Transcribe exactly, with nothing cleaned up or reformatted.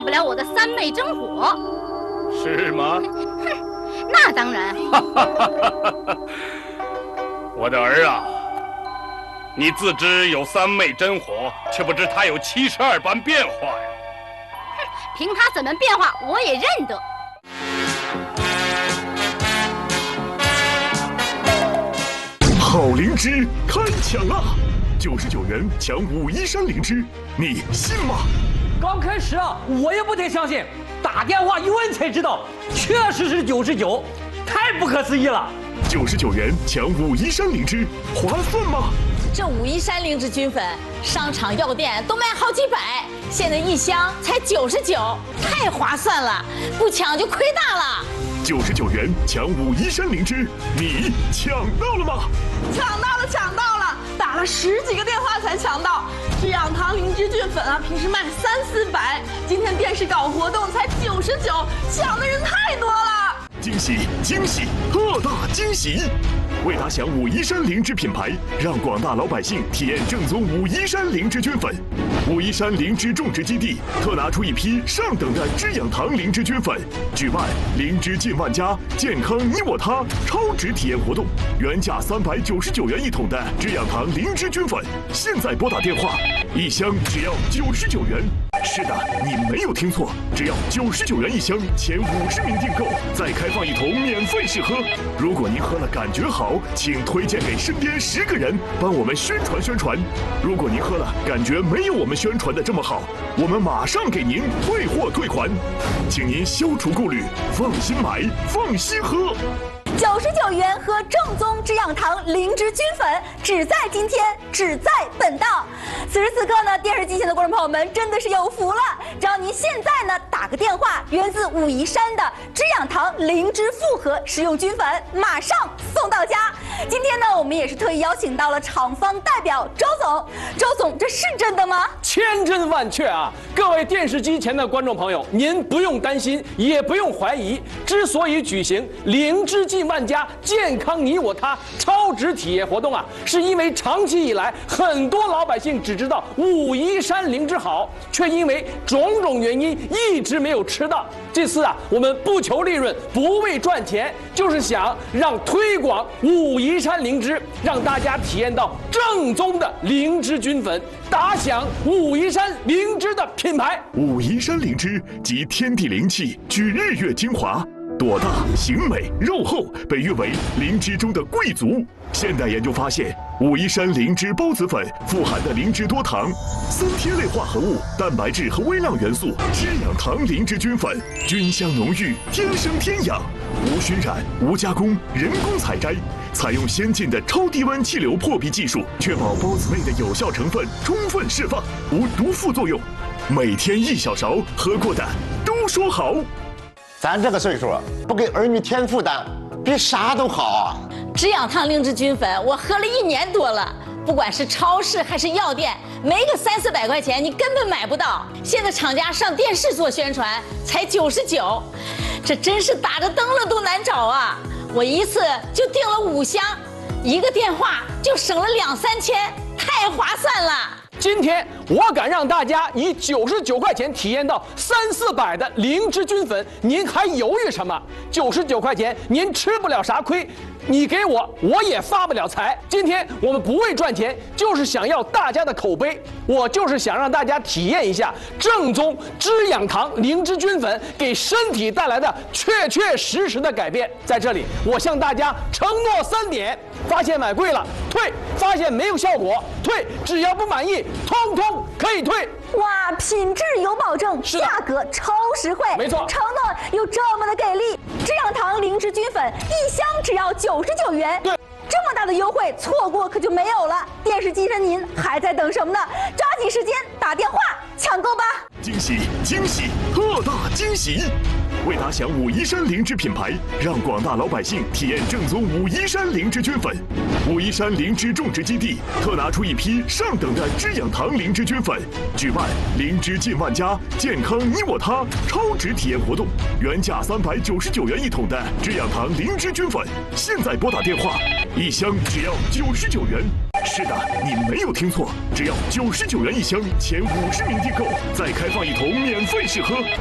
不了我的三昧真火。 是吗？ 哼，那当然。 我的儿啊，你自知有三昧真火，却不知它有七十二般变化呀。 哼，凭它怎么变化，我也认得。 好灵芝开抢啦！九十九元抢武夷山灵芝，你信吗？ 刚开始啊，我也不太相信，打电话一问才知道，确实是九十九，太不可思议了。 九十九元抢武夷山灵芝，划算吗？ 这武夷山灵芝菌粉，商场药店都卖好几百，现在一箱才九十九，太划算了，不抢就亏大了。 九十九元抢武夷山灵芝，你抢到了吗？ 抢到了，抢到了！打了十几个电话才抢到。制氧堂灵芝菌粉啊，平时卖三四百，今天电视搞活动才九十九，抢的人太多了。 惊喜惊喜，特大惊喜！为打响武夷山灵芝品牌，让广大老百姓体验正宗武夷山灵芝菌粉。武夷山灵芝种植基地特拿出一批上等的制氧堂灵芝菌粉，举办灵芝进万家，健康你我他超值体验活动。原价三百九十九元一桶的制氧堂灵芝菌粉，现在拨打电话，一箱只要九十九元。是的，你没有听错，只要九十九元一箱，前五十名订购再开放一桶免费试喝。如果您喝了感觉好，请推荐给身边十个人，帮我们宣传宣传。如果您喝了感觉没有我们宣传的这么好，我们马上给您退货退款，请您消除顾虑，放心买，放心喝。 九十九元喝正宗制氧堂灵芝菌粉，只在今天，只在本档。此时此刻呢，电视机前的观众朋友们真的是有福了，只要您现在呢打个电话，源自武夷山的制氧堂灵芝复合食用菌粉，马上送到家。今天呢，我们也是特意邀请到了厂方代表周总。周总，这是真的吗？ 千真万确啊！各位电视机前的观众朋友，您不用担心，也不用怀疑。之所以举行灵芝进万家，健康你我他超值体验活动啊，是因为长期以来，很多老百姓只知道武夷山灵芝好，却因为种种原因一直没有吃到。这次啊，我们不求利润，不为赚钱，就是想让推广武夷山灵芝，让大家体验到正宗的灵芝菌粉，打响武夷山灵芝的品牌。 武夷山灵芝集天地灵气，聚日月精华。朵大形美肉厚，被誉为灵芝中的贵族。现代研究发现，武夷山灵芝孢子粉富含的灵芝多糖、三萜类化合物、蛋白质和微量元素，制氧堂灵芝菌粉菌香浓郁，天生天养，无熏染、无加工、人工采摘，采用先进的超低温气流破壁技术，确保孢子内的有效成分充分释放，无毒副作用。每天一小勺，喝过的都说好。 咱这个岁数，不给儿女添负担，比啥都好啊！ 制氧堂灵芝菌粉，我喝了一年多了，不管是超市还是药店，没个三四百块钱你根本买不到。现在厂家上电视做宣传，才九十九，这真是打着灯了都难找啊！我一次就订了五箱，一个电话就省了两三千，太划算了。 今天我敢让大家以九十九块钱体验到三四百的灵芝菌粉，您还犹豫什么？九十九块钱您吃不了啥亏，你给我我也发不了财。今天我们不为赚钱，就是想要大家的口碑，我就是想让大家体验一下正宗制氧堂灵芝菌粉给身体带来的确确实实的改变。在这里，我向大家承诺三点：发现买贵了退，发现没有效果退，只要不满意通通可以退。 哇，品质有保证，价格超实惠， 没错， 承诺又这么的给力。制氧堂灵芝菌粉一箱只要九十九元， 对， 这么大的优惠，错过可就没有了。电视机上您还在等什么呢？抓紧时间打电话抢购吧！ 惊喜惊喜，特大惊喜！为打响武夷山灵芝品牌，让广大老百姓体验正宗武夷山灵芝菌粉。武夷山灵芝种植基地特拿出一批上等的制氧堂灵芝菌粉，举办灵芝进万家，健康你我他超值体验活动。原价三百九十九元一桶的制氧堂灵芝菌粉，现在拨打电话，一箱只要九十九元。 是的，你没有听错，只要九十九元一箱，前五十名订购，再开放一桶免费试喝。